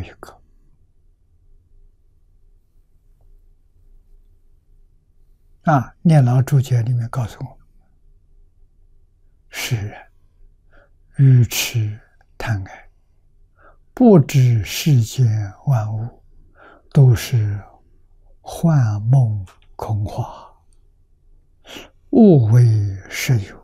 一个。念老注解里面告诉我们：世人愚痴贪爱，不知世间万物都是幻梦空话，物为实有，